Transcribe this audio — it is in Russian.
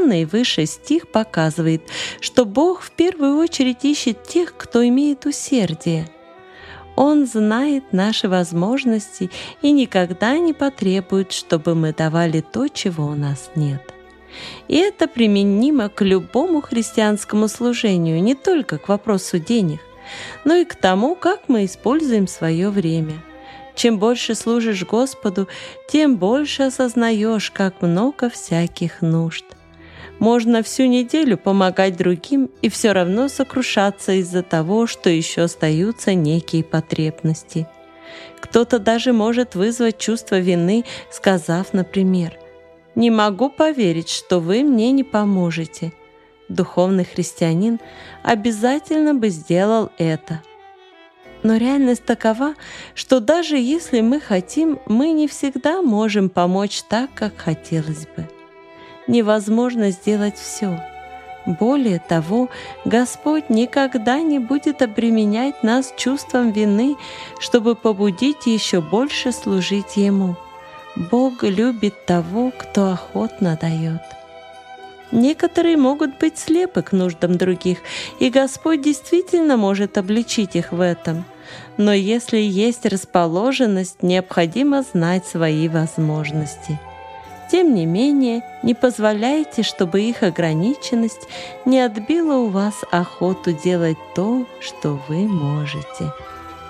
приведенный выше стих показывает, что Бог в первую очередь ищет тех, кто имеет усердие. Он знает наши возможности и никогда не потребует, чтобы мы давали то, чего у нас нет. И это применимо к любому христианскому служению, не только к вопросу денег, но и к тому, как мы используем свое время. Чем больше служишь Господу, тем больше осознаешь, как много всяких нужд. Можно всю неделю помогать другим и все равно сокрушаться из-за того, что еще остаются некие потребности. Кто-то даже может вызвать чувство вины, сказав, например: «Не могу поверить, что вы мне не поможете». Духовный христианин обязательно бы сделал это. Но реальность такова, что даже если мы хотим, мы не всегда можем помочь так, как хотелось бы. Невозможно сделать все. Более того, Господь никогда не будет обременять нас чувством вины, чтобы побудить еще больше служить Ему. Бог любит того, кто охотно дает. Некоторые могут быть слепы к нуждам других, и Господь действительно может обличить их в этом. Но если есть расположенность, необходимо знать свои возможности. Тем не менее, не позволяйте, чтобы их ограниченность не отбила у вас охоту делать то, что вы можете.